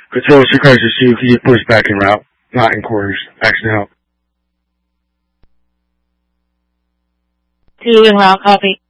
Control to crisis 2, can you push back in route? Not in quarters. Action help. 2 en route, copy.